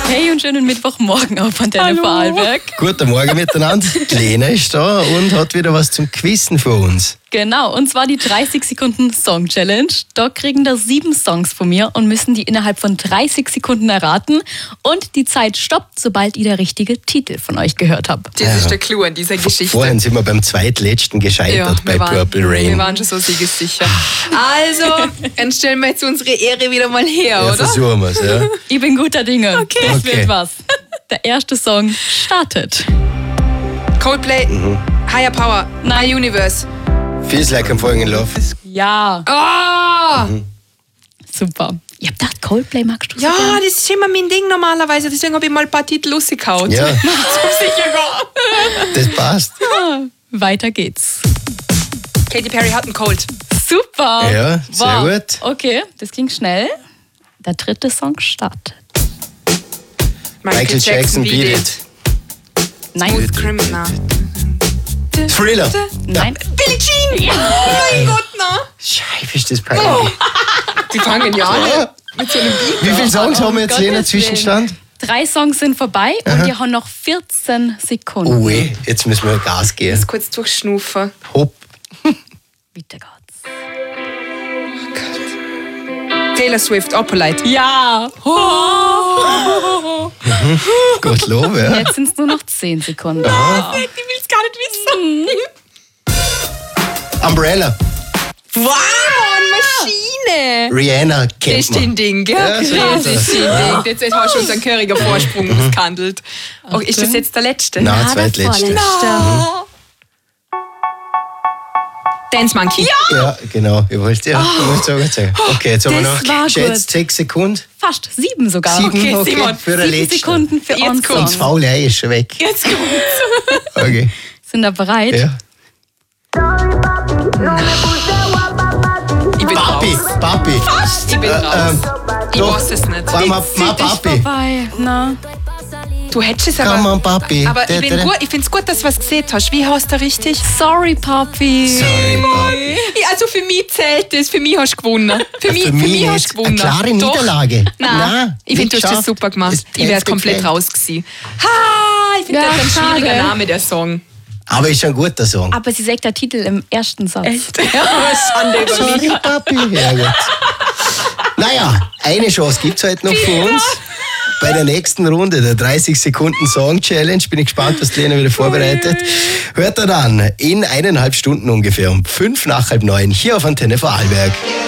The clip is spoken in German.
Hey und schönen Mittwochmorgen auf Antenne Vorarlberg. Guten Morgen miteinander. Die Lena ist da und hat wieder was zum Quizzen für uns. Genau, und zwar die 30 Sekunden Song Challenge. Da kriegen da 7 Songs von mir und müssen die innerhalb von 30 Sekunden erraten. Und die Zeit stoppt, sobald ihr der richtige Titel von euch gehört habt. Das ist der Clou an dieser Geschichte. Vorhin sind wir beim zweitletzten gescheitert bei Purple Rain. Wir waren schon so siegessicher. Also, dann stellen wir jetzt unsere Ehre wieder mal her, Ja, oder? versuchen wir es, ja. Ich bin guter Dinge. Okay. Das Okay. wird was. Der erste Song startet. Coldplay, Higher Power, My Universe. Feels like I'm falling in love. Ja, Oh! super. Ich hab gedacht, Coldplay magst du so Ja, gern. das ist immer mein Ding normalerweise. Deswegen habe ich mal ein paar Titel rausgehauen. Ja, So sicher gar. das passt. Weiter geht's. Katy Perry hat einen Cold. Super. Ja, sehr gut. Okay, das ging schnell. Der dritte Song startet. Michael Jackson, Beat It. Nein. Smooth Criminal. Thriller. Nein. Billie Jean! Ja. Oh mein Gott, na! Scheiße, ist das peinlich. Die fangen ja alle mit so einem Beat. Wie viele Songs haben wir jetzt, Lena, Gottes Zwischenstand? 3 Songs sind vorbei und wir haben noch 14 Sekunden. Oh weh, jetzt müssen wir Gas geben. Kurz durchschnufen. Hopp. Bitte geht's. Taylor Swift, Oppolite. Ja. Gottlob, ja. Jetzt sind es nur noch 10 Sekunden. Ich will es gar nicht wissen. Umbrella. Wow, Maschine! Rihanna Das kennt ist dein man. Ding, gell? Ja, so das ist ist dein Ding. Jetzt hast du unseren gehörigen Vorsprung gehandelt. Oh, ist das jetzt der letzte? Nein, der zweitletzte. vorletzte. Dance Monkey. Ja! Ja, genau. Ich wollte ja, du musst sagen. Okay, jetzt haben wir Das war noch geschätzt gut. 6 Sekunden. Fast 7 sogar. 7, Okay, okay, Simon, für den 7 letzten. Sekunden für Jetzt uns. kommt's. Und das faule Ei ist schon weg. Jetzt kommt's. Okay, Sind da bereit? ja. Ich bin Papi, raus. Papi. Ich bin raus. Ich doch. weiß es nicht. War mal Ist Papi. vorbei. Na. Du hättest es Come aber... on, Papi. Aber ich finde es gut, dass du was gesehen hast. Wie heißt der richtig? Sorry, Papi. Sorry, Papi. Ja, also für mich zählt das. Für mich hast du gewonnen. Für mich hast ist du eine gewonnen. klare Doch. Niederlage. Nein, ich finde, du hast das geschafft. super gemacht. Das Ich wäre hat's komplett gefällt. raus gewesen. Ha, ich finde, Ja, das ist ein schwieriger schade. Name, der Song. Aber ist schon ein guter Song. Aber sie sagt der Titel im ersten Satz. Ja, Schande über mich. Sorry, Papi. Ja, gut. Naja, eine Chance gibt es heute noch für uns. Bei der nächsten Runde, der 30 Sekunden Song Challenge, bin ich gespannt, was die Lena wieder vorbereitet. Hört ihr dann in 1,5 Stunden ungefähr um 8:55 hier auf Antenne Vorarlberg.